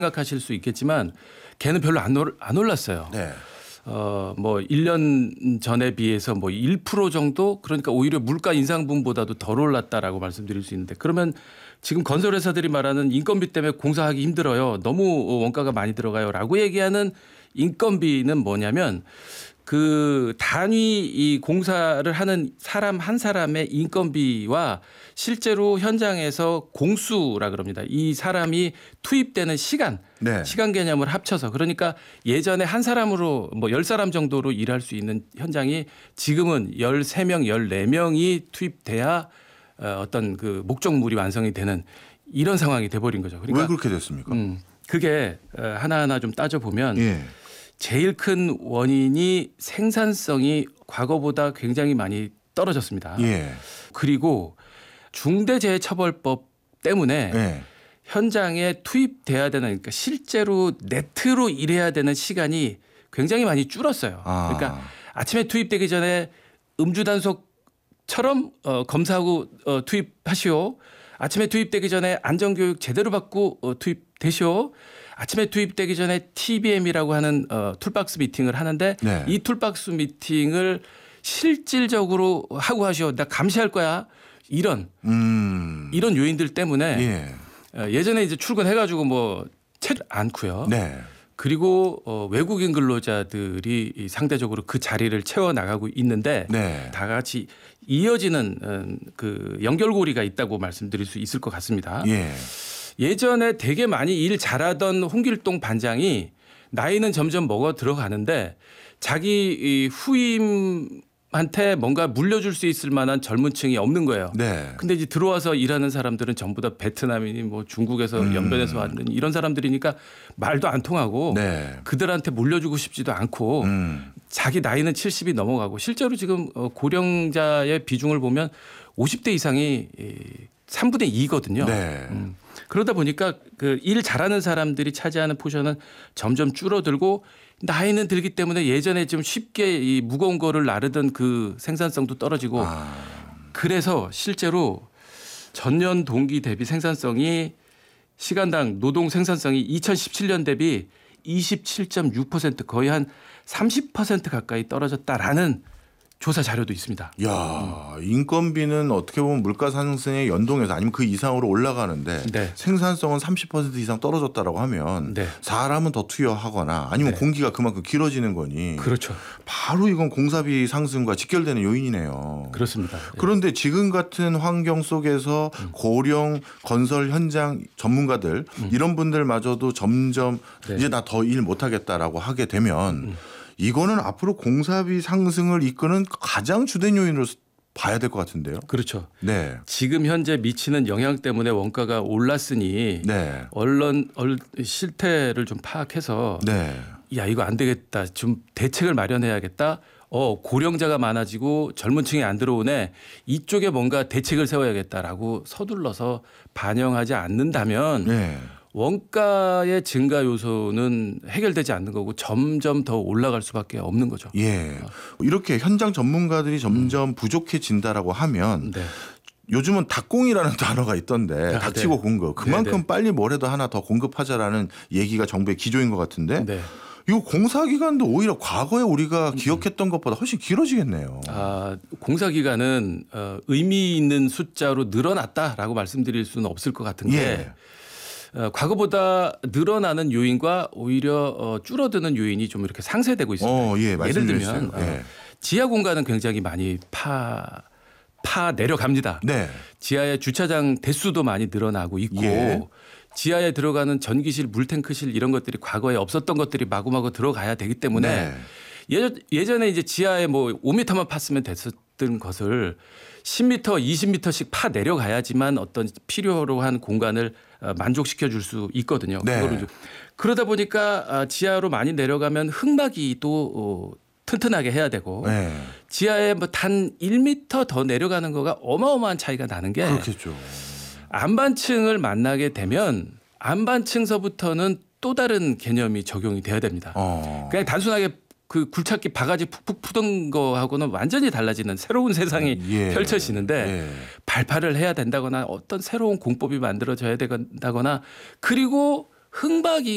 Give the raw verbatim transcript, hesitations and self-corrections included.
생각하실 수 있겠지만 걔는 별로 안, 올, 안 올랐어요. 네. 어, 뭐 일 년 전에 비해서 뭐 일 퍼센트 정도 그러니까 오히려 물가 인상분보다도 덜 올랐다라고 말씀드릴 수 있는데 그러면 지금 건설회사들이 말하는 인건비 때문에 공사하기 힘들어요. 너무 원가가 많이 들어가요. 라고 얘기하는 인건비는 뭐냐면 그 단위 이 공사를 하는 사람 한 사람의 인건비와 실제로 현장에서 공수라 그럽니다. 이 사람이 투입되는 시간, 네. 시간 개념을 합쳐서 그러니까 예전에 한 사람으로 뭐 열 사람 정도로 일할 수 있는 현장이 지금은 열세 명, 열네 명이 투입돼야 어떤 그 목적물이 완성이 되는 이런 상황이 돼버린 거죠. 그러니까 왜 그렇게 됐습니까? 음, 그게 하나하나 좀 따져보면 예. 제일 큰 원인이 생산성이 과거보다 굉장히 많이 떨어졌습니다. 예. 그리고 중대재해처벌법 때문에 예. 현장에 투입돼야 되는 그러니까 실제로 네트로 일해야 되는 시간이 굉장히 많이 줄었어요. 아. 그러니까 아침에 투입되기 전에 음주 단속처럼 어, 검사하고 어, 투입하시오. 아침에 투입되기 전에 안전교육 제대로 받고 어, 투입되시오. 아침에 투입되기 전에 티비엠이라고 하는 어, 툴박스 미팅을 하는데 네. 이 툴박스 미팅을 실질적으로 하고 하시오. 나 감시할 거야. 이런 음. 이런 요인들 때문에 예. 어, 예전에 이제 출근해가지고 뭐 채를 않고요. 네. 그리고 어, 외국인 근로자들이 이 상대적으로 그 자리를 채워 나가고 있는데 네. 다 같이 이어지는 어, 그 연결고리가 있다고 말씀드릴 수 있을 것 같습니다. 예. 예전에 되게 많이 일 잘하던 홍길동 반장이 나이는 점점 먹어 들어가는데 자기 이 후임한테 뭔가 물려줄 수 있을 만한 젊은 층이 없는 거예요. 네. 근데 이제 들어와서 일하는 사람들은 전부 다 베트남이니 뭐 중국에서 음. 연변에서 왔는 이런 사람들이니까 말도 안 통하고 네. 그들한테 물려주고 싶지도 않고 음. 자기 나이는 칠십이 넘어가고 실제로 지금 고령자의 비중을 보면 오십 대 이상이 삼분의 이거든요. 네. 음. 그러다 보니까 그 일 잘하는 사람들이 차지하는 포션은 점점 줄어들고 나이는 들기 때문에 예전에 좀 쉽게 이 무거운 거를 나르던 그 생산성도 떨어지고 아. 그래서 실제로 전년 동기 대비 생산성이 시간당 노동 생산성이 이천십칠 년 대비 이십칠 점 육 퍼센트 거의 한 삼십 퍼센트 가까이 떨어졌다라는 조사 자료도 있습니다. 야, 인건비는 어떻게 보면 물가 상승에 연동해서 아니면 그 이상으로 올라가는데 네. 생산성은 삼십 퍼센트 이상 떨어졌다라고 하면 네. 사람은 더 투여하거나 아니면 네. 공기가 그만큼 길어지는 거니 그렇죠. 바로 이건 공사비 상승과 직결되는 요인이네요. 그렇습니다. 그런데 지금 같은 환경 속에서 고령 건설 현장 전문가들 음. 이런 분들마저도 점점 네. 이제 나 더 일 못하겠다라고 하게 되면 음. 이거는 앞으로 공사비 상승을 이끄는 가장 주된 요인으로 봐야 될 것 같은데요. 그렇죠. 네. 지금 현재 미치는 영향 때문에 원가가 올랐으니 네. 언론 얼, 실태를 좀 파악해서 네. 야 이거 안 되겠다. 좀 대책을 마련해야겠다. 어 고령자가 많아지고 젊은 층이 안 들어오네. 이쪽에 뭔가 대책을 세워야겠다라고 서둘러서 반영하지 않는다면 네. 원가의 증가 요소는 해결되지 않는 거고 점점 더 올라갈 수밖에 없는 거죠. 예. 이렇게 현장 전문가들이 점점 부족해진다라고 하면 네. 요즘은 닭공이라는 단어가 있던데 아, 닥치고 네. 공급 그만큼 네, 네. 빨리 뭐래도 하나 더 공급하자라는 얘기가 정부의 기조인 것 같은데 네. 이 공사 기간도 오히려 과거에 우리가 기억했던 것보다 훨씬 길어지겠네요. 아, 공사 기간은 어, 의미 있는 숫자로 늘어났다라고 말씀드릴 수는 없을 것 같은 게 예. 어, 과거보다 늘어나는 요인과 오히려 어, 줄어드는 요인이 좀 이렇게 상쇄되고 있습니다. 어, 예, 예를 들면 말씀해 주세요. 예. 어, 지하 공간은 굉장히 많이 파, 파 내려갑니다. 네. 지하의 주차장 대수도 많이 늘어나고 있고 예. 지하에 들어가는 전기실, 물탱크실 이런 것들이 과거에 없었던 것들이 마구마구 들어가야 되기 때문에 네. 예전, 예전에 이제 지하에 뭐 오 미터만 팠으면 됐었던 것을 십 미터, 이십 미터씩 파 내려가야지만 어떤 필요로 한 공간을 만족시켜 줄 수 있거든요. 네. 그거를 그러다 보니까 지하로 많이 내려가면 흙막이도 튼튼하게 해야 되고 네. 지하에 뭐 단 일 미터 더 내려가는 거가 어마어마한 차이가 나는 게 그렇겠죠. 안반층을 만나게 되면 안반층서부터는 또 다른 개념이 적용이 돼야 됩니다. 어. 그냥 단순하게 그 굴착기 바가지 푹푹 푸던 거하고는 완전히 달라지는 새로운 세상이 예. 펼쳐지는데 예. 발파를 해야 된다거나 어떤 새로운 공법이 만들어져야 된다거나 그리고 흙박이